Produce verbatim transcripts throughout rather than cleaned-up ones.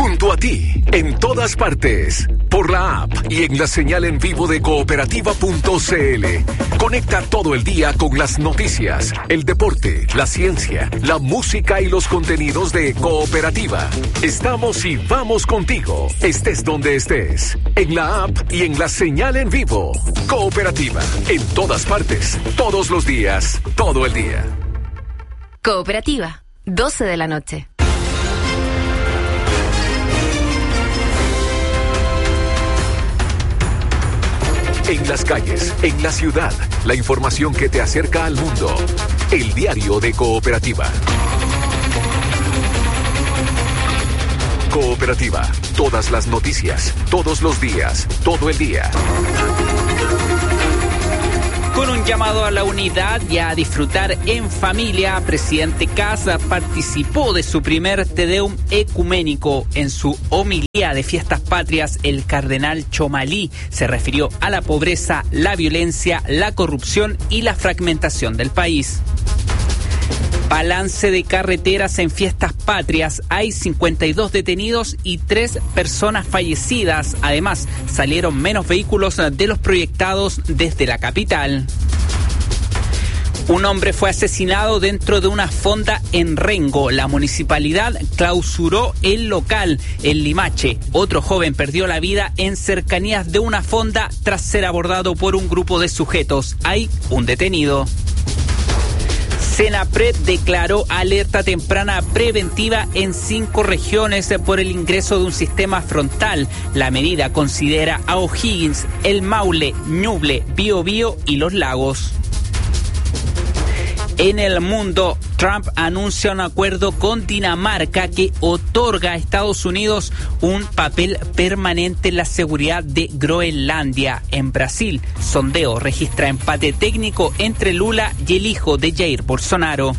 junto a ti, en todas partes, por la app y en la señal en vivo de cooperativa punto c l. Conecta todo el día con las noticias, el deporte, la ciencia, la música y los contenidos de Cooperativa. Estamos y vamos contigo, estés donde estés, en la app y en la señal en vivo. Cooperativa, en todas partes, todos los días, todo el día. Cooperativa, doce de la noche. En las calles, en la ciudad, la información que te acerca al mundo. El diario de Cooperativa. Cooperativa, todas las noticias, todos los días, todo el día. Con un llamado a la unidad y a disfrutar en familia, presidente Kast participó de su primer Te Deum ecuménico. En su homilía de Fiestas Patrias, el cardenal Chomalí se refirió a la pobreza, la violencia, la corrupción y la fragmentación del país. Balance de carreteras en Fiestas Patrias. Hay cincuenta y dos detenidos y tres personas fallecidas. Además, salieron menos vehículos de los proyectados desde la capital. Un hombre fue asesinado dentro de una fonda en Rengo. La municipalidad clausuró el local en Limache. Otro joven perdió la vida en cercanías de una fonda tras ser abordado por un grupo de sujetos. Hay un detenido. Senapred declaró alerta temprana preventiva en cinco regiones por el ingreso de un sistema frontal. La medida considera a O'Higgins, El Maule, Ñuble, Biobío y Los Lagos. En el mundo, Trump anuncia un acuerdo con Dinamarca que otorga a Estados Unidos un papel permanente en la seguridad de Groenlandia. En Brasil, sondeo registra empate técnico entre Lula y el hijo de Jair Bolsonaro.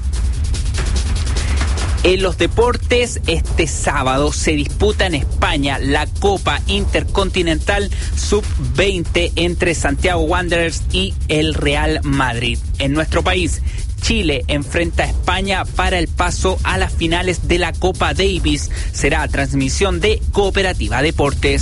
En los deportes, este sábado se disputa en España la Copa Intercontinental sub veinte entre Santiago Wanderers y el Real Madrid. En nuestro país, Chile enfrenta a España para el paso a las finales de la Copa Davis. Será transmisión de Cooperativa Deportes.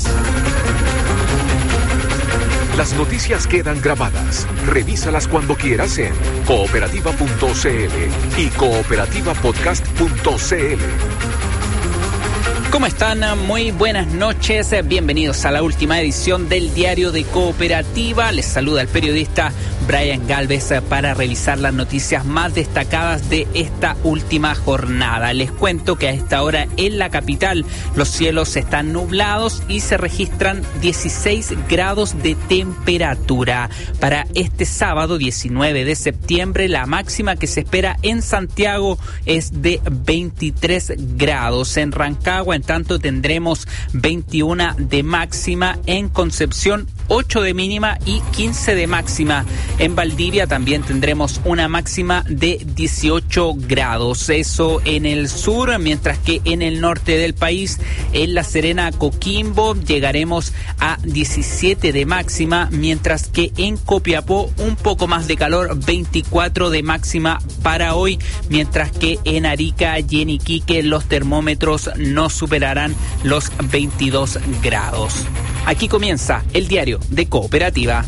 Las noticias quedan grabadas. Revísalas cuando quieras en cooperativa punto c l y cooperativa podcast punto c l. ¿Cómo están? Muy buenas noches. Bienvenidos a la última edición del Diario de Cooperativa. Les saluda el periodista Brian Galvez para revisar las noticias más destacadas de esta última jornada. Les cuento que a esta hora en la capital los cielos están nublados y se registran dieciséis grados de temperatura. Para este sábado diecinueve de septiembre, la máxima que se espera en Santiago es de veintitrés grados. En Rancagua, en tanto, tendremos veintiuno de máxima. En Concepción, ocho de mínima y quince de máxima. En Valdivia también tendremos una máxima de dieciocho grados. Eso en el sur, mientras que en el norte del país, en La Serena, Coquimbo, llegaremos a diecisiete de máxima, mientras que en Copiapó un poco más de calor, veinticuatro de máxima para hoy, mientras que en Arica y en Iquique los termómetros no superarán los veintidós grados. Aquí comienza el Diario de Cooperativa.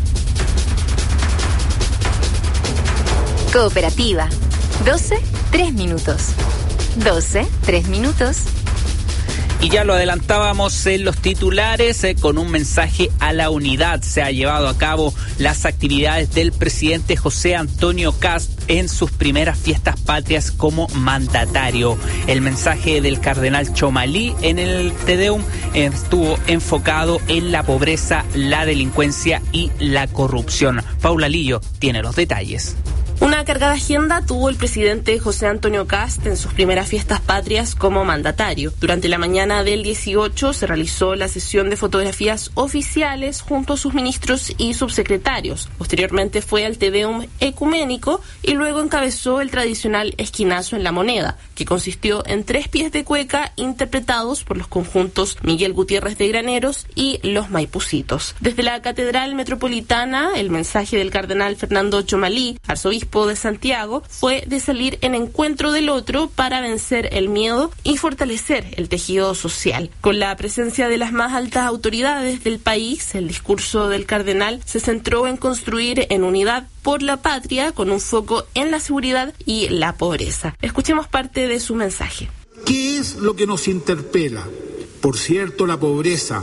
Cooperativa, doce, tres minutos. doce, tres minutos. Y ya lo adelantábamos en los titulares, eh, con un mensaje a la unidad. Se ha llevado a cabo las actividades del presidente José Antonio Kast en sus primeras fiestas patrias como mandatario. El mensaje del cardenal Chomalí en el Te Deum estuvo enfocado en la pobreza, la delincuencia y la corrupción. Paula Lillo tiene los detalles. Una cargada agenda tuvo el presidente José Antonio Kast en sus primeras fiestas patrias como mandatario. Durante la mañana del dieciocho se realizó la sesión de fotografías oficiales junto a sus ministros y subsecretarios. Posteriormente fue al Te Deum ecuménico y luego encabezó el tradicional esquinazo en la moneda, que consistió en tres pies de cueca interpretados por los conjuntos Miguel Gutiérrez de Graneros y Los Maipucitos. Desde la Catedral Metropolitana, el mensaje del cardenal Fernando Chomalí, arzobispo obispo de Santiago fue de salir en encuentro del otro para vencer el miedo y fortalecer el tejido social. Con la presencia de las más altas autoridades del país, el discurso del cardenal se centró en construir en unidad por la patria con un foco en la seguridad y la pobreza. Escuchemos parte de su mensaje. ¿Qué es lo que nos interpela? Por cierto, la pobreza,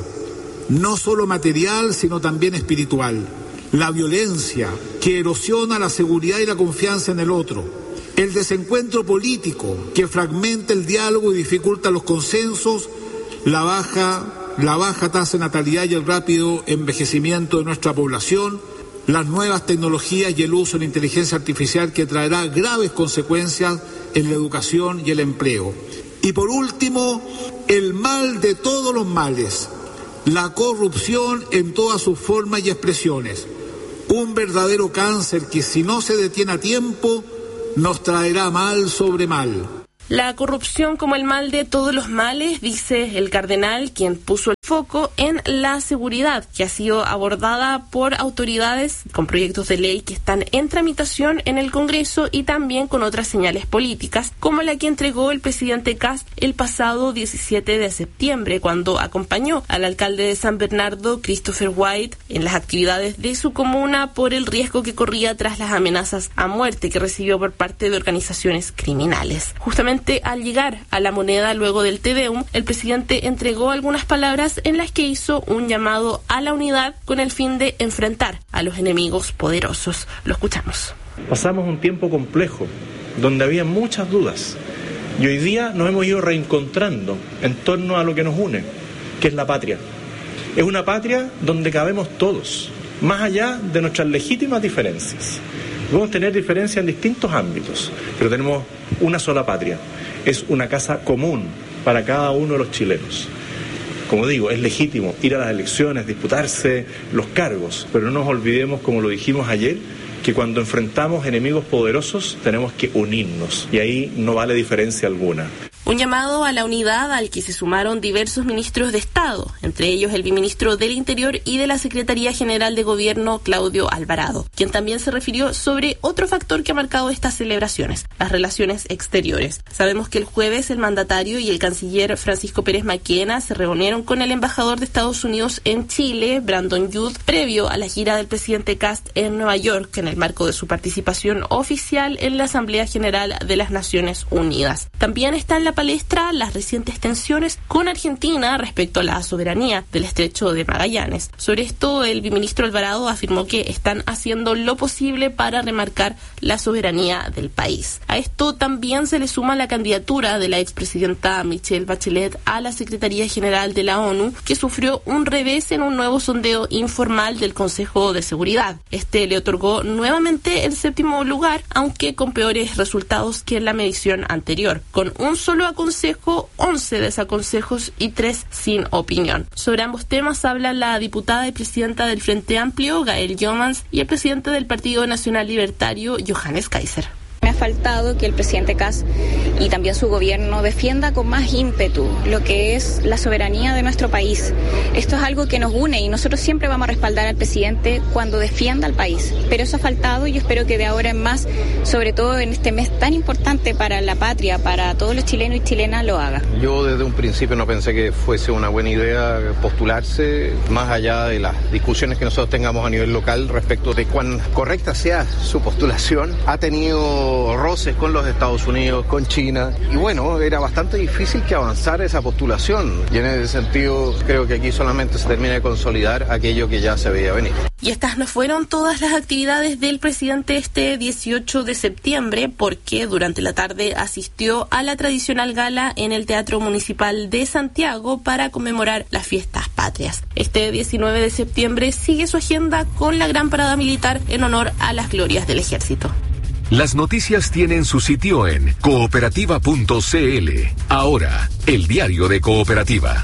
no solo material, sino también espiritual. La violencia, que erosiona la seguridad y la confianza en el otro. El desencuentro político, que fragmenta el diálogo y dificulta los consensos. La baja, la baja tasa de natalidad y el rápido envejecimiento de nuestra población. Las nuevas tecnologías y el uso de la inteligencia artificial, que traerá graves consecuencias en la educación y el empleo. Y por último, el mal de todos los males, la corrupción en todas sus formas y expresiones. Un verdadero cáncer que, si no se detiene a tiempo, nos traerá mal sobre mal. La corrupción como el mal de todos los males, dice el cardenal, quien puso el foco en la seguridad, que ha sido abordada por autoridades con proyectos de ley que están en tramitación en el Congreso y también con otras señales políticas, como la que entregó el presidente Kast el pasado diecisiete de septiembre, cuando acompañó al alcalde de San Bernardo, Christopher White, en las actividades de su comuna por el riesgo que corría tras las amenazas a muerte que recibió por parte de organizaciones criminales. Justamente al llegar a La Moneda luego del Te Deum, el presidente entregó algunas palabras en las que hizo un llamado a la unidad con el fin de enfrentar a los enemigos poderosos. Lo escuchamos. Pasamos un tiempo complejo, donde había muchas dudas, y hoy día nos hemos ido reencontrando en torno a lo que nos une, que es la patria. Es una patria donde cabemos todos, más allá de nuestras legítimas diferencias. Podemos tener diferencias en distintos ámbitos, pero tenemos una sola patria. Es una casa común para cada uno de los chilenos. Como digo, es legítimo ir a las elecciones, disputarse los cargos, pero no nos olvidemos, como lo dijimos ayer, que cuando enfrentamos enemigos poderosos tenemos que unirnos, y ahí no vale diferencia alguna. Un llamado a la unidad al que se sumaron diversos ministros de Estado, entre ellos el viceministro del Interior y de la Secretaría General de Gobierno, Claudio Alvarado, quien también se refirió sobre otro factor que ha marcado estas celebraciones, las relaciones exteriores. Sabemos que el jueves el mandatario y el canciller Francisco Pérez Maquena se reunieron con el embajador de Estados Unidos en Chile, Brandon Youth, previo a la gira del presidente Kast en Nueva York, en el marco de su participación oficial en la Asamblea General de las Naciones Unidas. También está en la palestra las recientes tensiones con Argentina respecto a la soberanía del estrecho de Magallanes. Sobre esto, el viceministro Alvarado afirmó que están haciendo lo posible para remarcar la soberanía del país. A esto también se le suma la candidatura de la expresidenta Michelle Bachelet a la Secretaría General de la ONU, que sufrió un revés en un nuevo sondeo informal del Consejo de Seguridad. Este le otorgó nuevamente el séptimo lugar, aunque con peores resultados que en la medición anterior, con un solo aconsejo, once desaconsejos y tres sin opinión. Sobre ambos temas hablan la diputada y presidenta del Frente Amplio, Gael Jomans, y el presidente del Partido Nacional Libertario, Johannes Kaiser. Me ha faltado que el presidente Kast y también su gobierno defienda con más ímpetu lo que es la soberanía de nuestro país. Esto es algo que nos une y nosotros siempre vamos a respaldar al presidente cuando defienda al país. Pero eso ha faltado y yo espero que de ahora en más, sobre todo en este mes tan importante para la patria, para todos los chilenos y chilenas, lo haga. Yo desde un principio no pensé que fuese una buena idea postularse, más allá de las discusiones que nosotros tengamos a nivel local respecto de cuán correcta sea su postulación. Ha tenido roces con los Estados Unidos, con China, y bueno, era bastante difícil que avanzara esa postulación, y en ese sentido creo que aquí solamente se termina de consolidar aquello que ya se veía venir. Y estas no fueron todas las actividades del presidente este dieciocho de septiembre, porque durante la tarde asistió a la tradicional gala en el Teatro Municipal de Santiago para conmemorar las fiestas patrias. Este diecinueve de septiembre sigue su agenda con la gran parada militar en honor a las glorias del ejército. Las noticias tienen su sitio en cooperativa punto c l. Ahora, el diario de Cooperativa.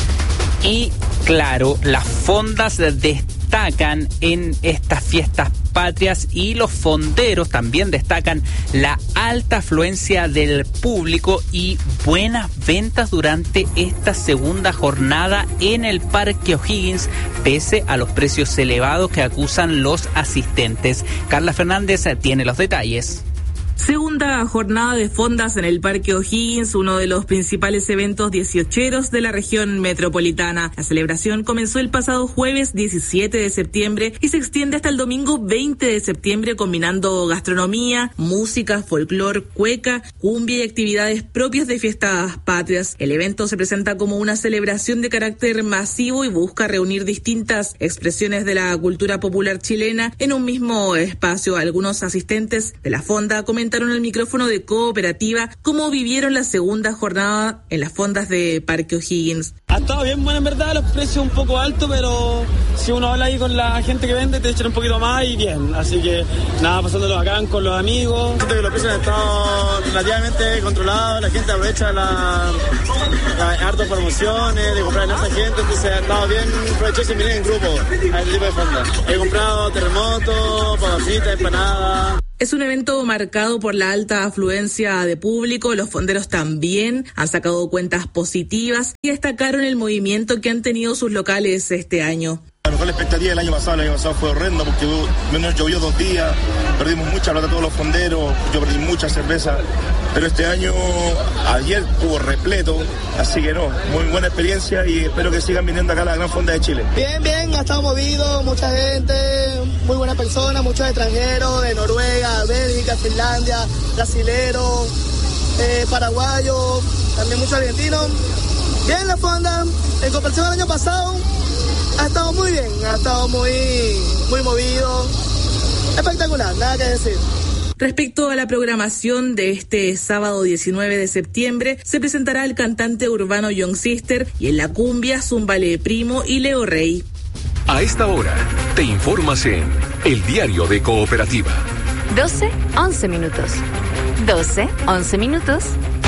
Y claro, las fondas destacan en estas fiestas patrias, y los fonderos también destacan la alta afluencia del público y buenas ventas durante esta segunda jornada en el Parque O'Higgins, pese a los precios elevados que acusan los asistentes. Carla Fernández tiene los detalles. Segunda jornada de fondas en el Parque O'Higgins, uno de los principales eventos dieciocheros de la región metropolitana. La celebración comenzó el pasado jueves diecisiete de septiembre y se extiende hasta el domingo veinte de septiembre, combinando gastronomía, música, folclor, cueca, cumbia y actividades propias de fiestas patrias. El evento se presenta como una celebración de carácter masivo y busca reunir distintas expresiones de la cultura popular chilena en un mismo espacio. Algunos asistentes de la fonda comentaron al micrófono de Cooperativa cómo vivieron la segunda jornada en las fondas de Parque O'Higgins. Ha estado bien buena en verdad, los precios un poco altos, pero si uno habla ahí con la gente que vende te echan un poquito más y bien, así que nada, pasándolo bacán con los amigos. Siento que los precios han estado relativamente controlados, la gente aprovecha la, la hartas promociones de comprar en esa gente, entonces ha estado bien provechoso y venir en grupo a este tipo de fondas. He comprado terremotos, papas fritas, empanadas. Es un evento marcado por la alta afluencia de público. Los fonderos también han sacado cuentas positivas y destacaron el movimiento que han tenido sus locales este año. La mejor expectativa del año pasado, el año pasado fue horrendo porque menos llovió dos días, perdimos mucha plata todos los fonderos, yo perdí mucha cerveza, pero este año, ayer estuvo repleto, así que no, muy buena experiencia y espero que sigan viniendo acá a la Gran Fonda de Chile. Bien, bien, ha estado movido, mucha gente, muy buenas personas, muchos extranjeros de Noruega, Bélgica, Finlandia, brasileros, eh, paraguayos, también muchos argentinos. Bien la fonda, en comparación al año pasado, ha estado muy bien, ha estado muy, muy movido, espectacular, nada que decir. Respecto a la programación de este sábado diecinueve de septiembre, se presentará el cantante urbano Young Sister y en la cumbia Zumbale Primo y Leo Rey. A esta hora te informas en El Diario de Cooperativa. doce, once minutos. doce, once minutos.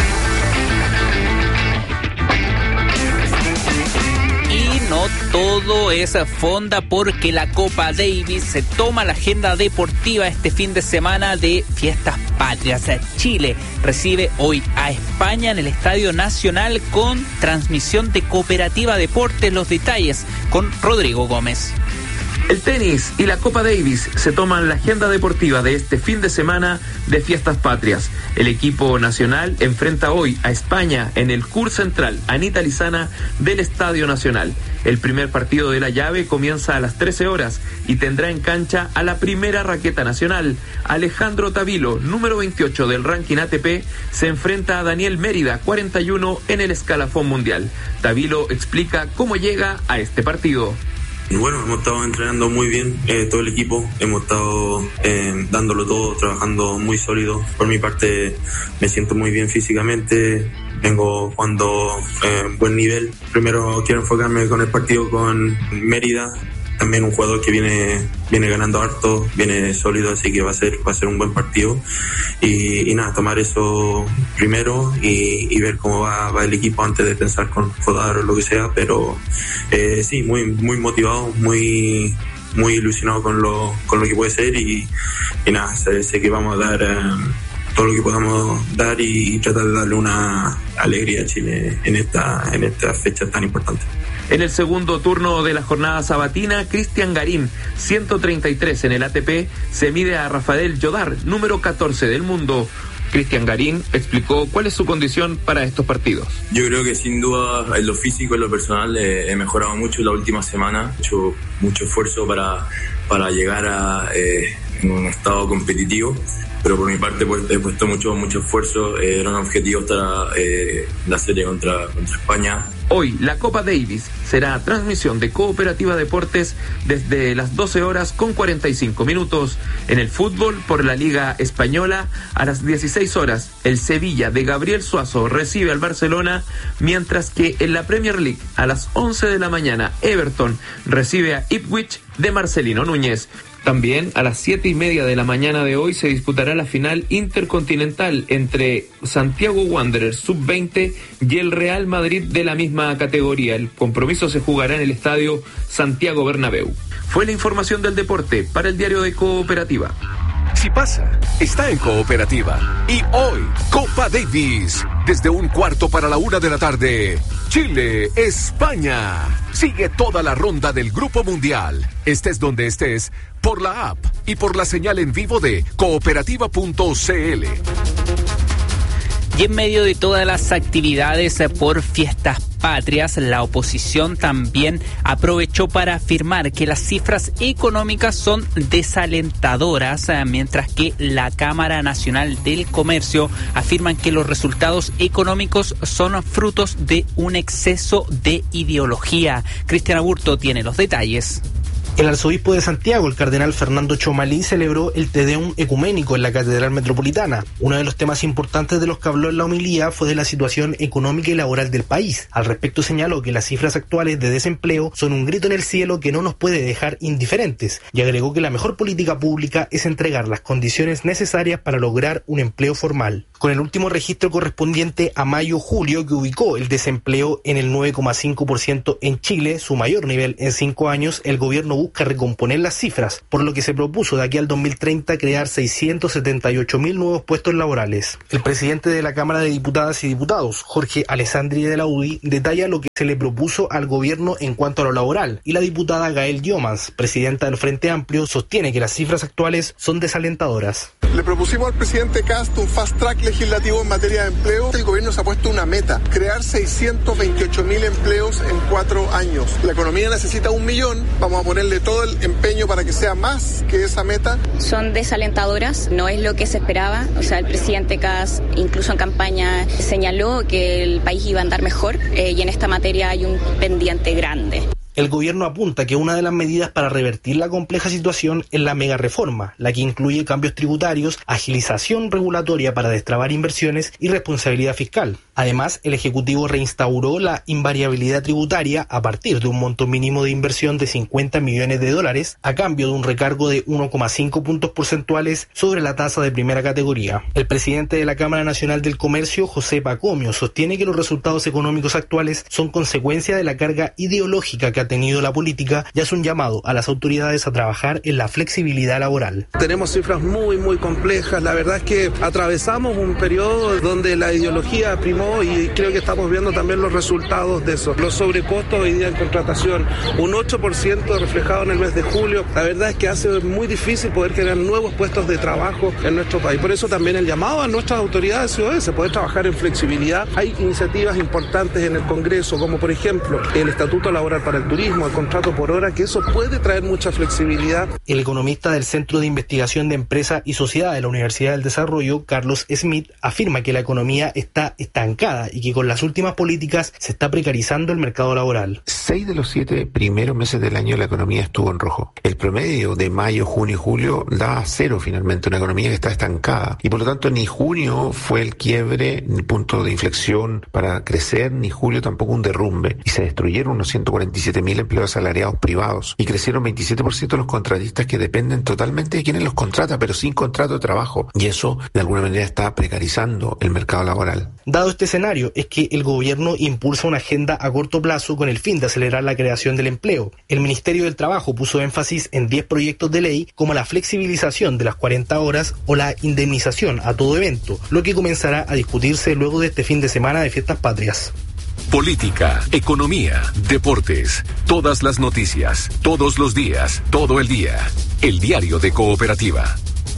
No todo es fonda, porque la Copa Davis se toma la agenda deportiva este fin de semana de fiestas patrias. Chile recibe hoy a España en el Estadio Nacional con transmisión de Cooperativa Deportes. Los detalles con Rodrigo Gómez. El tenis y la Copa Davis se toman la agenda deportiva de este fin de semana de fiestas patrias. El equipo nacional enfrenta hoy a España en el C U R Central Anita Lizana del Estadio Nacional. El primer partido de la llave comienza a las trece horas y tendrá en cancha a la primera raqueta nacional. Alejandro Tavilo, número veintiocho del ranking A T P, se enfrenta a Daniel Mérida, cuarenta y uno en el escalafón mundial. Tavilo explica cómo llega a este partido. Bueno, hemos estado entrenando muy bien, eh, todo el equipo, hemos estado eh, dándolo todo, trabajando muy sólido. Por mi parte me siento muy bien físicamente, vengo jugando eh, buen nivel. Primero quiero enfocarme con el partido con Mérida, también un jugador que viene viene ganando harto, viene sólido, así que va a ser va a ser un buen partido. Y, y nada, tomar eso primero y, y ver cómo va, va el equipo antes de pensar con jugar o lo que sea, pero eh, sí, muy muy motivado, muy muy ilusionado con lo con lo que puede ser y, y nada, sé, sé que vamos a dar eh, todo lo que podamos dar y tratar de darle una alegría a Chile en esta en esta fecha tan importante. En el segundo turno de la jornada sabatina, Cristian Garín, ciento treinta y tres en el A T P, se mide a Rafael Jodar, número catorce del mundo. Cristian Garín explicó cuál es su condición para estos partidos. Yo creo que sin duda en lo físico, en lo personal, eh, he mejorado mucho la última semana. He hecho mucho esfuerzo para, para llegar a eh, en un estado competitivo. Pero por mi parte pues, he puesto mucho mucho esfuerzo, eh, era un objetivo estar eh, la serie contra, contra España. Hoy la Copa Davis será transmisión de Cooperativa Deportes desde las doce horas con cuarenta y cinco minutos. En el fútbol por la Liga Española a las dieciséis horas el Sevilla de Gabriel Suazo recibe al Barcelona, mientras que en la Premier League a las once de la mañana Everton recibe a Ipswich de Marcelino Núñez. También a las siete y media de la mañana de hoy se disputará la final intercontinental entre Santiago Wanderers sub veinte y el Real Madrid de la misma categoría. El compromiso se jugará en el estadio Santiago Bernabéu. Fue la información del deporte para el Diario de Cooperativa. Si pasa, está en Cooperativa. Y hoy, Copa Davis. Desde un cuarto para la una de la tarde. Chile, España. Sigue toda la ronda del Grupo Mundial. Estés donde estés, por la app y por la señal en vivo de cooperativa punto c l. Y en medio de todas las actividades por fiestas patrias, la oposición también aprovechó para afirmar que las cifras económicas son desalentadoras, mientras que la Cámara Nacional del Comercio afirman que los resultados económicos son frutos de un exceso de ideología. Cristian Aburto tiene los detalles. El arzobispo de Santiago, el cardenal Fernando Chomalí, celebró el Te Deum ecuménico en la Catedral Metropolitana. Uno de los temas importantes de los que habló en la homilía fue de la situación económica y laboral del país. Al respecto señaló que las cifras actuales de desempleo son un grito en el cielo que no nos puede dejar indiferentes, y agregó que la mejor política pública es entregar las condiciones necesarias para lograr un empleo formal. Con el último registro correspondiente a mayo-julio, que ubicó el desempleo en el nueve coma cinco por ciento en Chile, su mayor nivel en cinco años, el gobierno busca recomponer las cifras, por lo que se propuso de aquí al dos mil treinta crear seiscientos setenta y ocho mil nuevos puestos laborales. El presidente de la Cámara de Diputadas y Diputados, Jorge Alessandri de la U D I, detalla lo que se le propuso al gobierno en cuanto a lo laboral, y la diputada Gael Llomans, presidenta del Frente Amplio, sostiene que las cifras actuales son desalentadoras. Le propusimos al presidente Kast un fast track legislativo en materia de empleo. El gobierno se ha puesto una meta, crear seiscientos veintiocho mil empleos en cuatro años. La economía necesita un millón, vamos a ponerle todo el empeño para que sea más que esa meta. Son desalentadoras, no es lo que se esperaba. O sea, el presidente Kast, incluso en campaña, señaló que el país iba a andar mejor, eh, y en esta materia hay un pendiente grande. El gobierno apunta que una de las medidas para revertir la compleja situación es la mega reforma, la que incluye cambios tributarios, agilización regulatoria para destrabar inversiones y responsabilidad fiscal. Además, el Ejecutivo reinstauró la invariabilidad tributaria a partir de un monto mínimo de inversión de cincuenta millones de dólares a cambio de un recargo de uno coma cinco puntos porcentuales sobre la tasa de primera categoría. El presidente de la Cámara Nacional del Comercio, José Pacomio, sostiene que los resultados económicos actuales son consecuencia de la carga ideológica que ha tenido la política y hace un llamado a las autoridades a trabajar en la flexibilidad laboral. Tenemos cifras muy muy complejas, la verdad es que atravesamos un periodo donde la ideología primó y creo que estamos viendo también los resultados de eso. Los sobrecostos hoy día en contratación, un ocho por ciento reflejado en el mes de julio, la verdad es que hace muy difícil poder generar nuevos puestos de trabajo en nuestro país. Por eso también el llamado a nuestras autoridades ciudadanas, se puede trabajar en flexibilidad. Hay iniciativas importantes en el Congreso, como por ejemplo el Estatuto Laboral para el Turismo, el contrato por hora, que eso puede traer mucha flexibilidad. El economista del Centro de Investigación de Empresa y Sociedad de la Universidad del Desarrollo, Carlos Smith, afirma que la economía está estancada y que con las últimas políticas se está precarizando el mercado laboral. Seis de los siete primeros meses del año la economía estuvo en rojo. El promedio de mayo, junio y julio da cero finalmente, una economía que está estancada. Y por lo tanto ni junio fue el quiebre, ni punto de inflexión para crecer, ni julio tampoco un derrumbe. Y se destruyeron unos ciento cuarenta y siete mil empleos asalariados privados y crecieron veintisiete por ciento los contratistas que dependen totalmente de quienes los contrata, pero sin contrato de trabajo. Y eso de alguna manera está precarizando el mercado laboral. Dado este escenario, es que el gobierno impulsa una agenda a corto plazo con el fin de acelerar la creación del empleo. El Ministerio del Trabajo puso énfasis en diez proyectos de ley como la flexibilización de las cuarenta horas o la indemnización a todo evento, lo que comenzará a discutirse luego de este fin de semana de fiestas patrias. Política, economía, deportes, todas las noticias, todos los días, todo el día. El Diario de Cooperativa.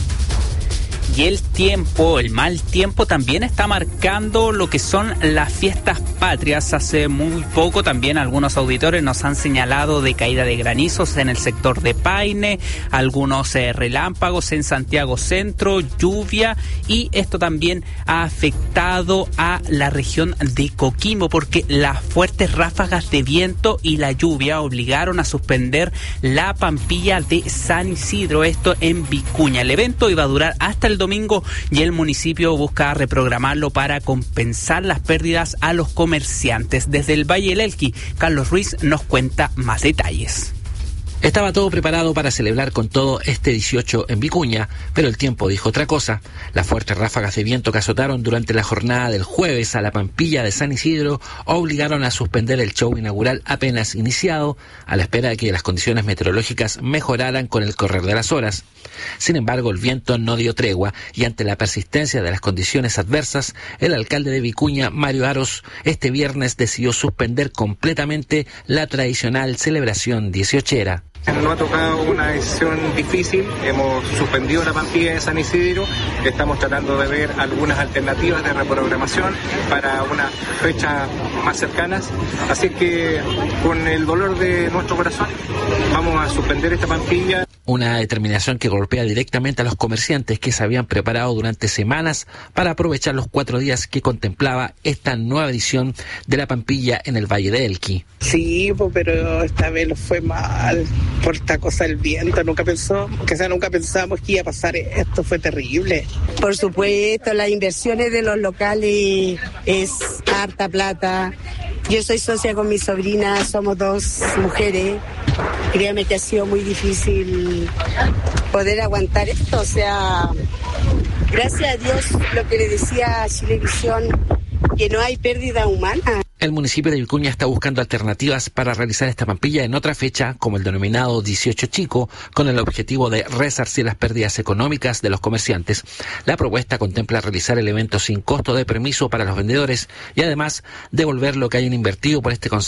Y el tiempo, el mal tiempo también está marcando lo que son las fiestas patrias. Hace muy poco también algunos auditores nos han señalado de caída de granizos en el sector de Paine, algunos eh, relámpagos en Santiago Centro, lluvia, y esto también ha afectado a la región de Coquimbo porque las fuertes ráfagas de viento y la lluvia obligaron a suspender la Pampilla de San Isidro, esto en Vicuña. El evento iba a durar hasta el domingo y el municipio busca reprogramarlo para compensar las pérdidas a los comerciantes. Desde el Valle del Elqui, Carlos Ruiz nos cuenta más detalles. Estaba todo preparado para celebrar con todo este dieciocho en Vicuña, pero el tiempo dijo otra cosa. Las fuertes ráfagas de viento que azotaron durante la jornada del jueves a la Pampilla de San Isidro obligaron a suspender el show inaugural apenas iniciado, a la espera de que las condiciones meteorológicas mejoraran con el correr de las horas. Sin embargo, el viento no dio tregua y ante la persistencia de las condiciones adversas, el alcalde de Vicuña, Mario Aros, este viernes decidió suspender completamente la tradicional celebración dieciochera. Nos ha tocado una decisión difícil, hemos suspendido la Pampilla de San Isidro, estamos tratando de ver algunas alternativas de reprogramación para unas fechas más cercanas, así que con el dolor de nuestro corazón vamos a suspender esta Pampilla. Una determinación que golpea directamente a los comerciantes que se habían preparado durante semanas para aprovechar los cuatro días que contemplaba esta nueva edición de la Pampilla en el Valle de Elqui. Sí, pues, pero esta vez lo fue mal por esta cosa del viento. Nunca pensó, que sea, nunca pensamos que iba a pasar esto, fue terrible. Por supuesto, las inversiones de los locales es harta plata. Yo soy socia con mi sobrina, somos dos mujeres. Créame que ha sido muy difícil poder aguantar esto, o sea, gracias a Dios, lo que le decía a Chilevisión, que no hay pérdida humana. El municipio de Vicuña está buscando alternativas para realizar esta Pampilla en otra fecha, como el denominado dieciocho chico, con el objetivo de resarcir las pérdidas económicas de los comerciantes. La propuesta contempla realizar el evento sin costo de permiso para los vendedores y además devolver lo que hayan invertido por este concepto